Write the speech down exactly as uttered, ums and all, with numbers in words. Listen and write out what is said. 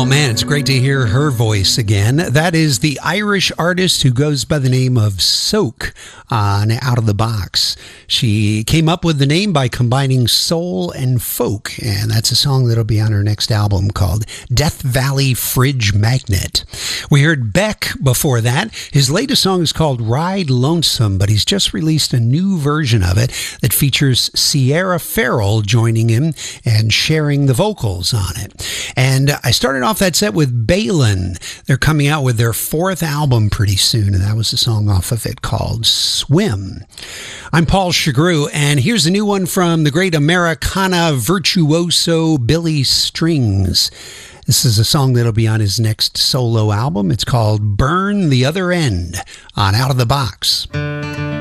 Oh man, it's great to hear her voice again. That is the Irish artist who goes by the name of Soak on Out of the Box. She came up with the name by combining soul and folk, and that's a song that'll be on her next album called Death Valley Fridge Magnet. We heard Beck before that. His latest song is called Ride Lonesome, but he's just released a new version of it that features Sierra Farrell joining him and sharing the vocals on it. And I started off that set with Balin. They're coming out with their fourth album pretty soon, and that was a song off of it called Swim. I'm Paul Chagru, and here's a new one from the great Americana virtuoso Billy Strings. This is a song that'll be on his next solo album. It's called Burn the Other End on Out of the Box.